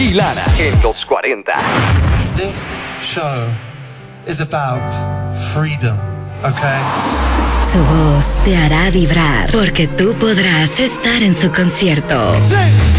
y Lana en los 40. This show is about freedom, okay? Su voz te hará vibrar porque tú podrás estar en su concierto. Sí.